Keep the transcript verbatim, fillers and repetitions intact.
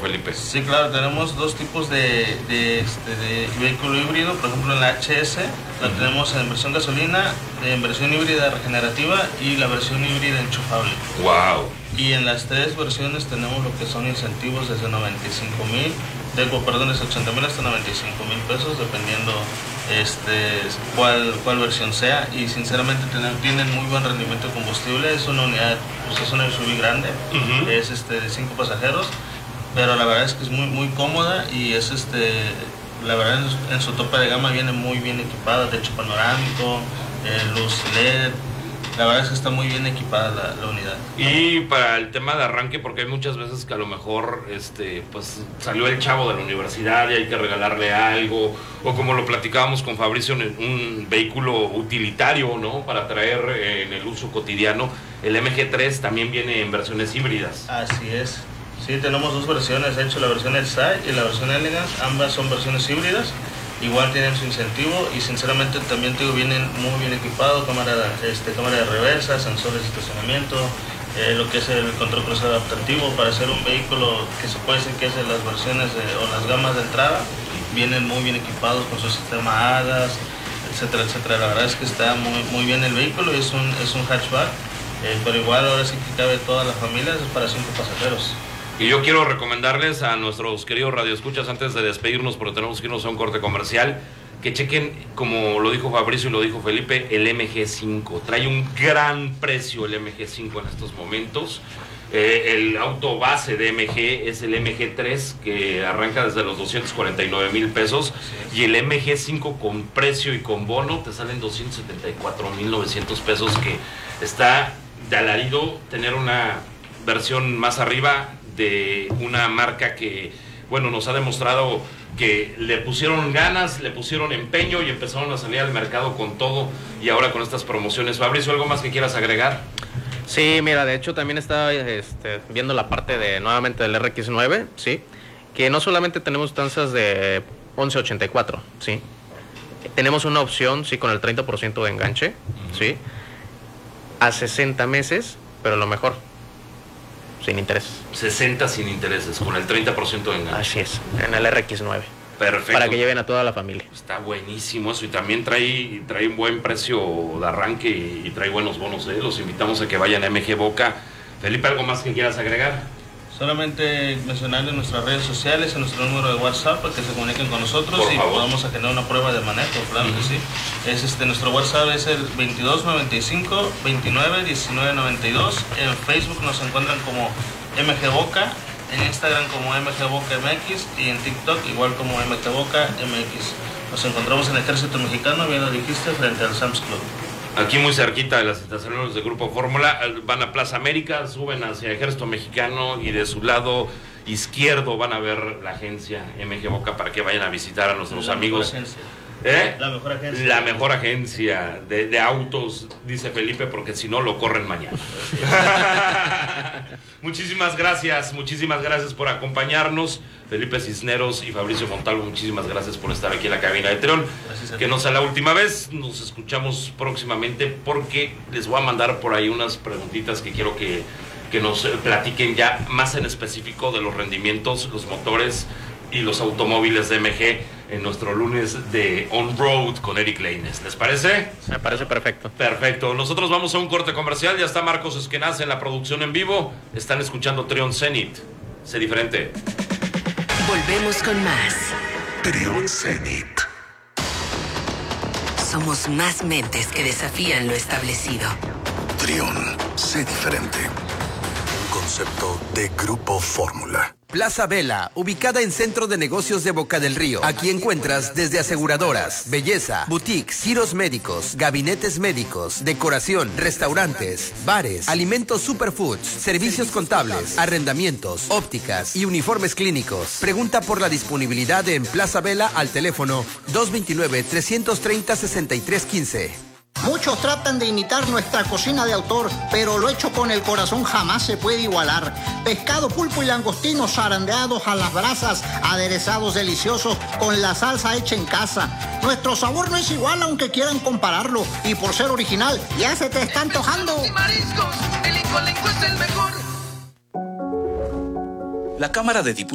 Felipe. Sí, claro, tenemos dos tipos de, de, este, de vehículo híbrido. Por ejemplo, en la H S la uh-huh. tenemos en versión gasolina, en versión híbrida regenerativa y la versión híbrida enchufable. Wow. Y en las tres versiones tenemos lo que son incentivos desde noventa y cinco mil, de, perdón, desde ochenta mil hasta noventa y cinco mil pesos, dependiendo este, cuál, cuál versión sea. Y sinceramente tienen, tienen muy buen rendimiento de combustible. Es una unidad, pues es una S U V grande, uh-huh. es este, de cinco pasajeros, pero la verdad es que es muy, muy cómoda y es este, la verdad en, en su tope de gama viene muy bien equipada, techo panorámico, eh, luz L E D. La verdad es que está muy bien equipada la, la unidad. Y para el tema de arranque, porque hay muchas veces que a lo mejor este, pues salió el chavo de la universidad y hay que regalarle algo, o como lo platicábamos con Fabricio, un vehículo utilitario, ¿no? Para traer en el uso cotidiano. El M G tres también viene en versiones híbridas. Así es. Sí, tenemos dos versiones, de hecho la versión Elsai y la versión Elegance, ambas son versiones híbridas. Igual tienen su incentivo y sinceramente también te digo, vienen muy bien equipados, cámara, este, cámara de reversa, sensores de estacionamiento, eh, lo que es el control crucero adaptativo. Para ser un vehículo que se puede decir que es de las versiones de, o las gamas de entrada, vienen muy bien equipados con su sistema A D A S, etcétera, etcétera. La verdad es que está muy, muy bien el vehículo, es un, es un hatchback, eh, pero igual ahora sí que cabe toda la familia, es para cinco pasajeros. Y yo quiero recomendarles a nuestros queridos radioescuchas, antes de despedirnos, porque tenemos que irnos a un corte comercial, que chequen, como lo dijo Fabricio y lo dijo Felipe, el M G cinco. Trae un gran precio el M G cinco en estos momentos. Eh, el auto base de M G es el M G tres, que arranca desde los doscientos cuarenta y nueve mil pesos. Y el M G cinco con precio y con bono te salen doscientos setenta y cuatro mil novecientos pesos, que está de alarido tener una versión más arriba de una marca que, bueno, nos ha demostrado que le pusieron ganas, le pusieron empeño y empezaron a salir al mercado con todo, y ahora con estas promociones. Fabricio, ¿algo más que quieras agregar? Sí, mira, de hecho también estaba este, viendo la parte de, nuevamente, del R X nueve, sí, que no solamente tenemos tanzas de once ochenta y cuatro, sí, tenemos una opción, sí, con el treinta por ciento de enganche, uh-huh. sí, a sesenta meses, pero lo mejor, sin intereses. sesenta sin intereses, con el treinta por ciento de enganche. Así es, en el R X nueve. Perfecto. Para que lleven a toda la familia. Está buenísimo eso, y también trae, trae un buen precio de arranque y, y trae buenos bonos. ¿eh? Los invitamos a que vayan a M G Boca. Felipe, ¿algo más que quieras agregar? Solamente mencionarle en nuestras redes sociales, en nuestro número de WhatsApp, para que se comuniquen con nosotros Por y favor. podamos generar una prueba de manejo, claro uh-huh. que sí. Es este, nuestro WhatsApp es el veintidós noventa y cinco veintinueve diecinueve noventa y dos. En Facebook nos encuentran como M G Boca, en Instagram como M G Boca M X y en TikTok igual como M G Boca M X. Nos encontramos en el Ejército Mexicano, bien lo dijiste, frente al Sam's Club. Aquí muy cerquita de las estaciones de Grupo Fórmula, van a Plaza América, suben hacia Ejército Mexicano y de su lado izquierdo van a ver la agencia M G Boca, para que vayan a visitar a nuestros la amigos. ¿Eh? La mejor agencia. La mejor agencia de, de autos, dice Felipe, porque si no lo corren mañana. Muchísimas gracias, muchísimas gracias por acompañarnos. Felipe Cisneros y Fabricio Montalvo, muchísimas gracias por estar aquí en la cabina de Treón. Que no sea la última vez, nos escuchamos próximamente, porque les voy a mandar por ahí unas preguntitas que quiero que, que nos platiquen ya más en específico de los rendimientos, los motores y los automóviles de M G en nuestro lunes de On Road con Eric Lainez. ¿Les parece? Me parece perfecto. Perfecto. Nosotros vamos a un corte comercial. Ya está Marcos Esquenaz en la producción en vivo. Están escuchando Treón Zenit. Sé diferente. Volvemos con más. Treón Zenit. Somos más mentes que desafían lo establecido. Treón, sé diferente. Un concepto de Grupo Fórmula. Plaza Vela, ubicada en Centro de Negocios de Boca del Río. Aquí encuentras desde aseguradoras, belleza, boutiques, giros médicos, gabinetes médicos, decoración, restaurantes, bares, alimentos superfoods, servicios contables, arrendamientos, ópticas y uniformes clínicos. Pregunta por la disponibilidad en Plaza Vela al teléfono dos veintinueve, trescientos treinta, sesenta y tres quince. Muchos tratan de imitar nuestra cocina de autor, pero lo hecho con el corazón jamás se puede igualar. Pescado, pulpo y langostinos zarandeados a las brasas, aderezados deliciosos con la salsa hecha en casa. Nuestro sabor no es igual aunque quieran compararlo, y por ser original ya se te está antojando. La Cámara de Diputados